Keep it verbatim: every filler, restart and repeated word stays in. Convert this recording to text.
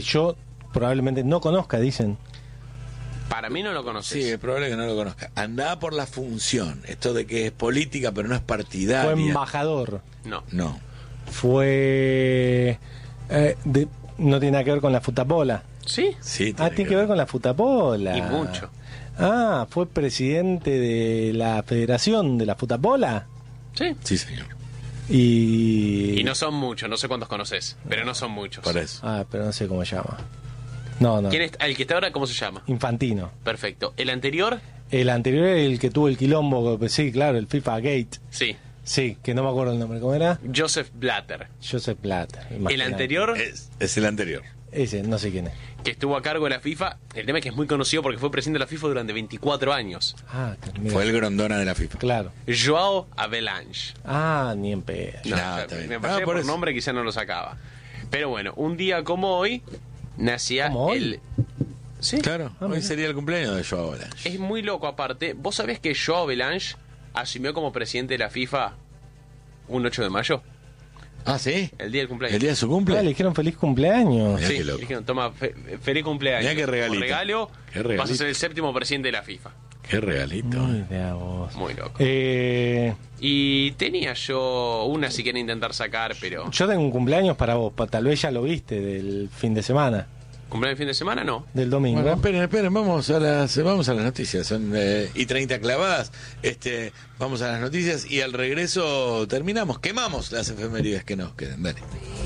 yo probablemente no conozca, dicen. Para mí no lo conoces. Sí, es probable que no lo conozca. Andaba por la función, esto de que es política pero no es partidaria. Fue embajador. No. No. Fue... eh, de- no tiene nada que ver con la futapola. ¿Sí? Sí, Ah, tiene que ver con la futapola. Y mucho. Ah, fue presidente de la Federación de la Futapola. Sí. Sí, señor. Y... Y no son muchos, no sé cuántos conoces, pero no son muchos. Por eso. Ah, pero no sé cómo se llama. No, no. ¿Quién es, el que está ahora, cómo se llama? Infantino. Perfecto. ¿El anterior? El anterior es el que tuvo el quilombo, sí, claro, el FIFA Gate. Sí. Sí, que no me acuerdo el nombre, ¿cómo era? Joseph Blatter. Joseph Blatter. El imagínate. anterior, Es, es el anterior. Ese, no sé quién es. que estuvo a cargo de la FIFA, el tema es que es muy conocido porque fue presidente de la FIFA durante veinticuatro años. Ah, que- mira. Fue el grondona de la FIFA. Claro. Joao Avalanche. Ah, ni en pedo. No, No, ya, está bien. me Ah, pasé por por eso. nombre, quizá no lo sacaba. Pero bueno, un día como hoy, nacía ¿Como hoy? el... Sí, Claro, Ah, hoy mira. sería el cumpleaños de Joao Avalanche. es muy loco aparte. ¿Vos sabés que Joao Avalanche asumió como presidente de la FIFA un ocho de mayo? Ah, ¿sí? El día del cumpleaños. ¿El día de su Ah, cumple? le dijeron feliz cumpleaños. Mirá Sí, qué loco. dijeron, toma, fe- feliz cumpleaños. Mirá qué regalito. Como regalo, Qué regalito. vas a ser el séptimo presidente de la FIFA. Qué regalito. Mira vos. Muy loco. Eh, Y tenía yo una si quieren intentar sacar, pero... yo tengo un cumpleaños para vos, pa- tal vez ya lo viste, del fin de semana, ¿Cumpleaños de fin de semana? No. del domingo. Bueno, esperen, esperen, vamos a las, vamos a las noticias. Son eh, y treinta clavadas. Este, vamos a las noticias y al regreso terminamos, quemamos las efemérides que nos queden. Dale.